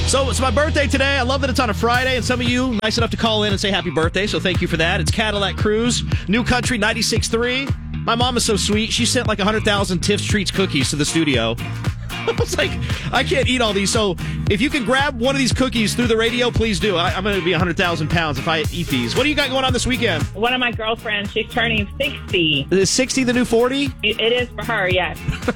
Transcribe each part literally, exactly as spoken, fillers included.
So it's my birthday today. I love that it's on a Friday, and some of you nice enough to call in and say happy birthday, so thank you for that. It's Cadillac Cruise, New Country ninety-six point three. My mom is so sweet. She sent like one hundred thousand Tiff's Treats cookies to the studio. I was like, I can't eat all these. So if you can grab one of these cookies through the radio, please do. I, I'm going to be one hundred thousand pounds if I eat these. What do you got going on this weekend? One of my girlfriends, she's turning sixty. Is sixty the new forty? It is for her, yes.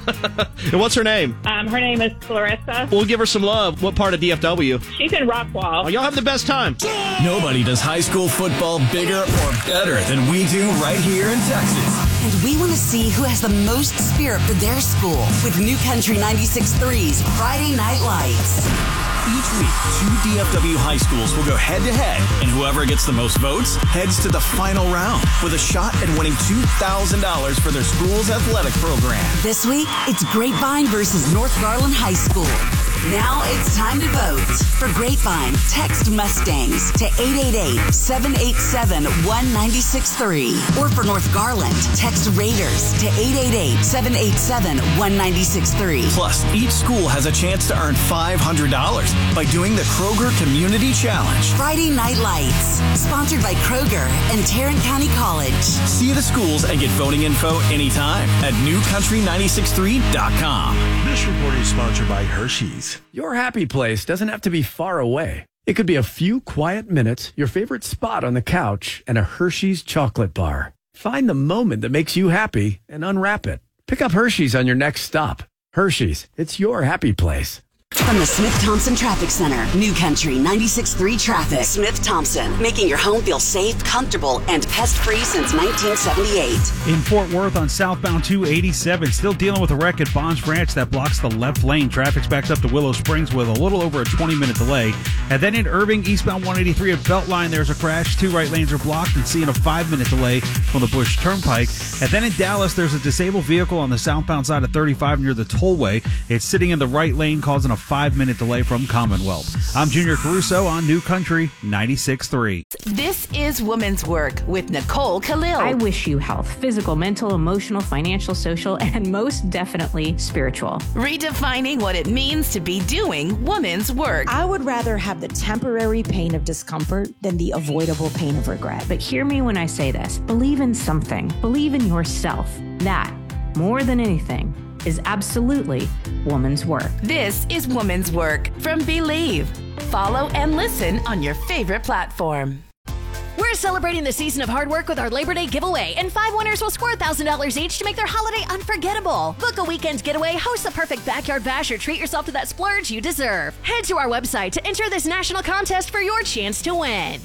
And what's her name? Um, her name is Clarissa. We'll give her some love. What part of D F W? She's in Rockwall. Oh, y'all have the best time. Nobody does high school football bigger or better than we do right here in Texas. And we want to see who has the most spirit for their school with New Country ninety-six point three's Friday Night Lights. Each week, two D F W high schools will go head-to-head, and whoever gets the most votes heads to the final round with a shot at winning two thousand dollars for their school's athletic program. This week, it's Grapevine versus North Garland High School. Now it's time to vote. For Grapevine, text Mustangs to eight eight eight, seven eight seven, one nine six three. Or for North Garland, text Raiders to eight eight eight, seven eight seven, one nine six three. Plus, each school has a chance to earn five hundred dollars by doing the Kroger Community Challenge. Friday Night Lights, sponsored by Kroger and Tarrant County College. See the schools and get voting info anytime at new country nine six three dot com. This report is sponsored by Hershey's. Your happy place doesn't have to be far away. It could be a few quiet minutes, your favorite spot on the couch, and a Hershey's chocolate bar. Find the moment that makes you happy and unwrap it. Pick up Hershey's on your next stop. Hershey's, it's your happy place. From the Smith-Thompson Traffic Center, New Country ninety-six point three Traffic. Smith-Thompson, making your home feel safe, comfortable, and pest-free since nineteen seventy-eight. In Fort Worth on southbound two eighty-seven, still dealing with a wreck at Bonds Ranch that blocks the left lane. Traffic's backed up to Willow Springs with a little over a twenty-minute delay. And then in Irving, eastbound one eighty-three at Beltline, there's a crash. Two right lanes are blocked and seeing a five-minute delay from the Bush Turnpike. And then in Dallas, there's a disabled vehicle on the southbound side of thirty-five near the tollway. It's sitting in the right lane, causing a five-minute delay from Commonwealth. I'm Junior Caruso on New Country ninety-six point three. This is Woman's Work with Nicole Khalil. I wish you health, physical, mental, emotional, financial, social, and most definitely spiritual. Redefining what it means to be doing woman's work. I would rather have the temporary pain of discomfort than the avoidable pain of regret. But hear me when I say this. Believe in something. Believe in yourself. That, more than anything, is absolutely woman's work. This is Woman's Work from Believe. Follow and listen on your favorite platform. We're celebrating the season of hard work with our Labor Day giveaway, and five winners will score one thousand dollars each to make their holiday unforgettable. Book a weekend getaway, host the perfect backyard bash, or treat yourself to that splurge you deserve. Head to our website to enter this national contest for your chance to win.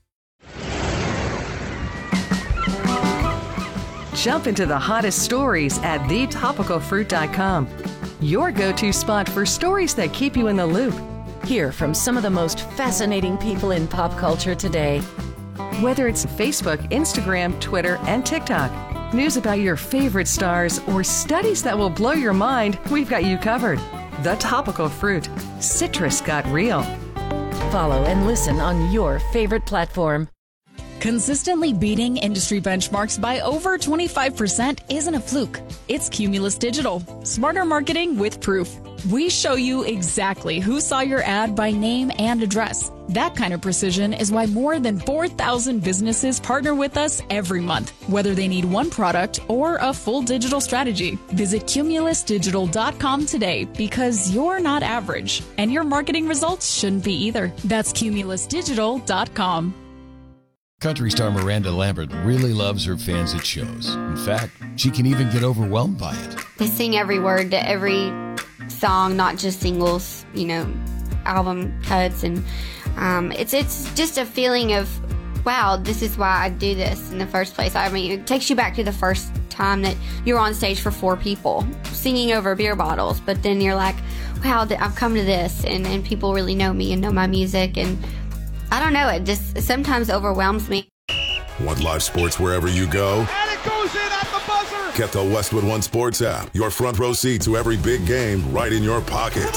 Jump into the hottest stories at the topical fruit dot com. Your go-to spot for stories that keep you in the loop. Hear from some of the most fascinating people in pop culture today. Whether it's Facebook, Instagram, Twitter, and TikTok, news about your favorite stars, or studies that will blow your mind, we've got you covered. The Topical Fruit. Citrus got real. Follow and listen on your favorite platform. Consistently beating industry benchmarks by over twenty-five percent isn't a fluke. It's Cumulus Digital. Smarter marketing with proof. We show you exactly who saw your ad by name and address. That kind of precision is why more than four thousand businesses partner with us every month, whether they need one product or a full digital strategy. Visit cumulus digital dot com today, because you're not average, and your marketing results shouldn't be either. That's cumulus digital dot com. Country star Miranda Lambert really loves her fans at shows. In fact, she can even get overwhelmed by it. They sing every word to every song, not just singles, you know, album cuts. And um, it's it's just a feeling of, wow, this is why I do this in the first place. I mean, it takes you back to the first time that you're on stage for four people singing over beer bottles. But then you're like, wow, I've come to this, and, and people really know me and know my music. And I don't know, it just sometimes overwhelms me. Want live sports wherever you go? And it goes in at the buzzer! Get the Westwood One Sports app. Your front row seat to every big game right in your pocket.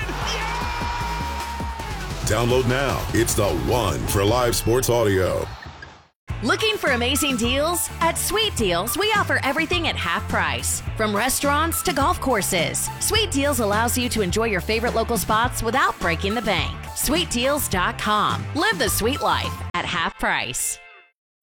Download now. It's the one for live sports audio. Looking for amazing deals? At Sweet Deals, we offer everything at half price. From restaurants to golf courses, Sweet Deals allows you to enjoy your favorite local spots without breaking the bank. sweet deals dot com. Live the sweet life at half price.